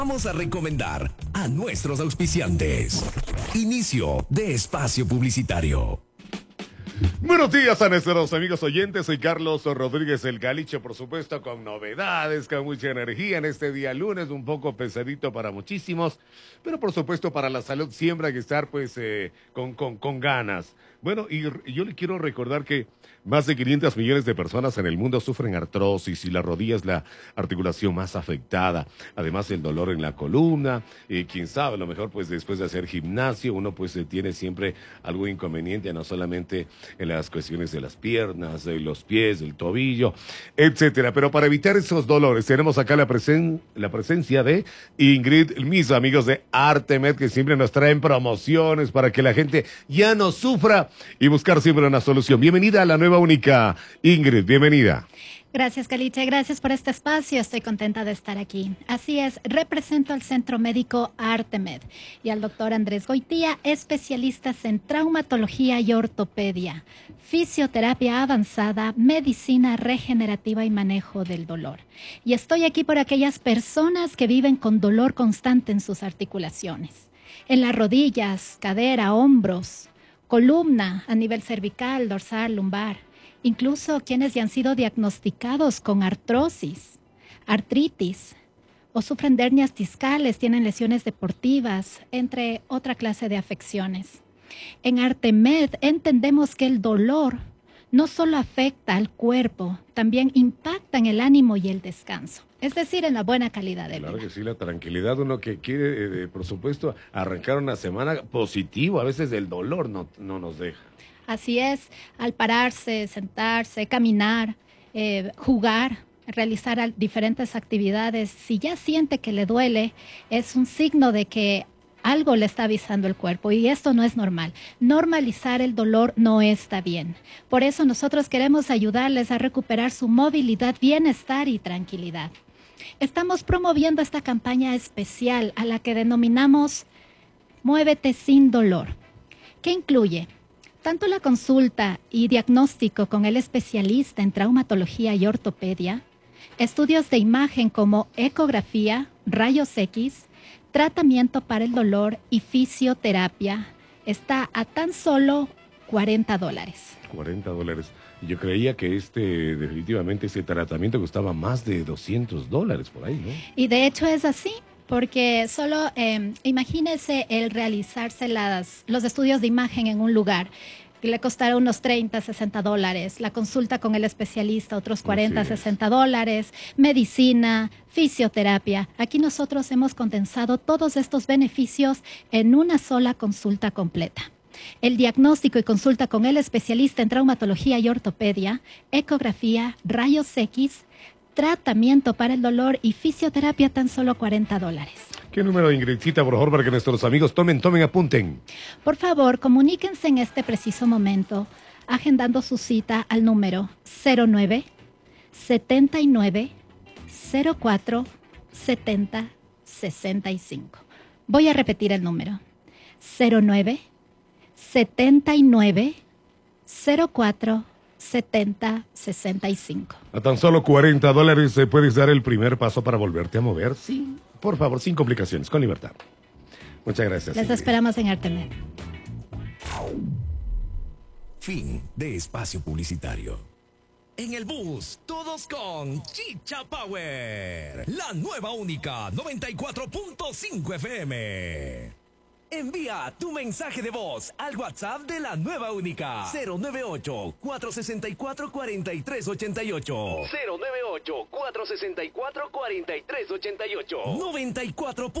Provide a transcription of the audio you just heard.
Vamos a recomendar a nuestros auspiciantes. Inicio de espacio publicitario. Buenos días a nuestros amigos oyentes, soy Carlos Rodríguez el Caliche, por supuesto con novedades, con mucha energía en este día lunes, un poco pesadito para muchísimos, pero por supuesto para la salud siempre hay que estar pues con ganas. Bueno, y yo le quiero recordar que más de 500 millones de personas en el mundo sufren artrosis y la rodilla es la articulación más afectada. Además el dolor en la columna, quién sabe, a lo mejor pues después de hacer gimnasio uno pues tiene siempre algo inconveniente, no solamente en las cuestiones de las piernas, de los pies, del tobillo, etcétera. Pero para evitar esos dolores tenemos acá la presencia de Ingrid, mis amigos de Artemed, que siempre nos traen promociones para que la gente ya no sufra y buscar siempre una solución. Bienvenida a la nueva única. Ingrid, bienvenida. Gracias, Caliche. Gracias por este espacio. Estoy contenta de estar aquí. Así es, represento al Centro Médico Artemed y al doctor Andrés Goitía, especialistas en traumatología y ortopedia, fisioterapia avanzada, medicina regenerativa y manejo del dolor. Y estoy aquí por aquellas personas que viven con dolor constante en sus articulaciones, en las rodillas, cadera, hombros, columna, a nivel cervical, dorsal, lumbar. Incluso quienes ya han sido diagnosticados con artrosis, artritis o sufren de hernias discales, tienen lesiones deportivas, entre otra clase de afecciones. En Artemed entendemos que el dolor no solo afecta al cuerpo, también impacta en el ánimo y el descanso, es decir, en la buena calidad de vida. Claro que sí, la tranquilidad, uno que quiere, por supuesto, arrancar una semana positivo, a veces el dolor no nos deja. Así es, al pararse, sentarse, caminar, jugar, realizar diferentes actividades, si ya siente que le duele, es un signo de que algo le está avisando el cuerpo y esto no es normal. Normalizar el dolor no está bien. Por eso nosotros queremos ayudarles a recuperar su movilidad, bienestar y tranquilidad. Estamos promoviendo esta campaña especial a la que denominamos Muévete sin dolor, que incluye tanto la consulta y diagnóstico con el especialista en traumatología y ortopedia, estudios de imagen como ecografía, rayos X, tratamiento para el dolor y fisioterapia. Está a tan solo $40. $40. Yo creía que definitivamente ese tratamiento costaba más de $200 por ahí, ¿no? Y de hecho es así. Porque solo imagínese el realizarse los estudios de imagen en un lugar, que le costará unos $30, $60, la consulta con el especialista otros $40, $60, medicina, fisioterapia. Aquí nosotros hemos condensado todos estos beneficios en una sola consulta completa. El diagnóstico y consulta con el especialista en traumatología y ortopedia, ecografía, rayos X, tratamiento para el dolor y fisioterapia, tan solo $40. ¿Qué número, Ingridcita, por favor, para que nuestros amigos tomen, apunten? Por favor, comuníquense en este preciso momento, agendando su cita al número 09 79 04 70 65. Voy a repetir el número. 09 79 04 7065. A tan solo $40 puedes dar el primer paso para volverte a mover. Sí, por favor, sin complicaciones, con libertad. Muchas gracias. Les esperamos en Artemed. Fin de espacio publicitario. En el bus, todos con Chicha Power, la nueva única 94.5 FM. Envía tu mensaje de voz al WhatsApp de la nueva única 098-464-4388. 098-464-4388. 94.